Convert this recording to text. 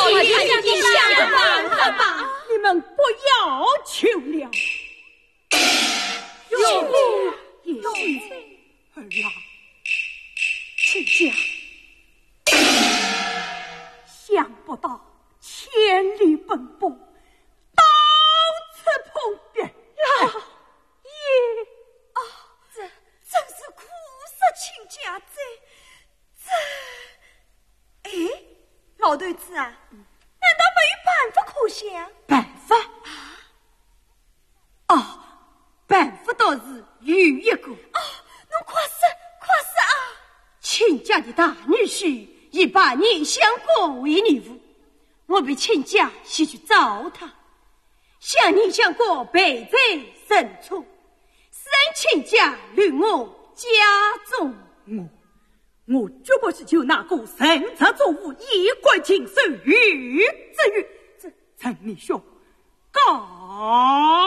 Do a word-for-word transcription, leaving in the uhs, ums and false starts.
我想你想个办法吧。 你们不要求了。 有也是儿郎，亲家，想不到千里奔波，到此碰面。 老爷啊，这真是苦涩亲家这这，哎，老对子啊，难道没有办法可想？ 办法啊？哦，办法倒是有一个。 哦，侬快说快说啊！ 亲家的大女婿已把你相过为女妇，我被亲家先去找他，向你想过背罪审错，使人亲家留我家中。我我绝不是就那个神策作物一贯尽收于之语，这陈立兄告